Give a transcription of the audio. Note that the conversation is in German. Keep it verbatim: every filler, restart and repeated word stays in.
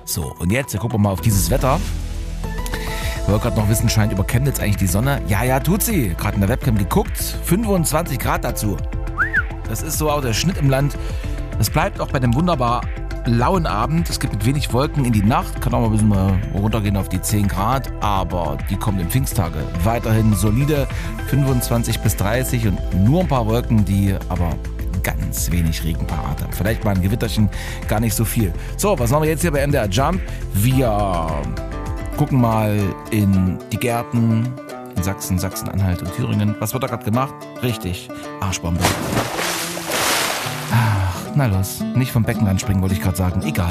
So, und jetzt gucken wir mal auf dieses Wetter. Wir wollen gerade noch wissen, scheint über Chemnitz eigentlich die Sonne? Ja, ja, tut sie. Gerade in der Webcam geguckt. fünfundzwanzig Grad dazu. Das ist so auch der Schnitt im Land. Das bleibt auch bei dem wunderbar lauen Abend. Es gibt mit wenig Wolken in die Nacht. Kann auch mal ein bisschen mal runtergehen auf die zehn Grad. Aber die kommen im Pfingsttage. Weiterhin solide fünfundzwanzig bis dreißig und nur ein paar Wolken, die aber ganz wenig Regen parat haben. Vielleicht mal ein Gewitterchen, gar nicht so viel. So, was machen wir jetzt hier bei M D R Jump? Wir gucken mal in die Gärten in Sachsen, Sachsen-Anhalt und Thüringen. Was wird da gerade gemacht? Richtig, Arschbombe. Ach, na los, nicht vom Beckenrand springen, wollte ich gerade sagen. Egal.